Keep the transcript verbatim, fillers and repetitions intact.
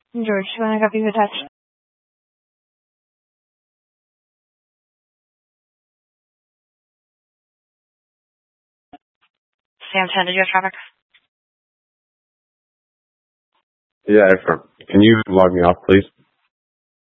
George, you want to copy the touch? Sam ten, did you have traffic? Yeah, Efron. Can you log me off, please?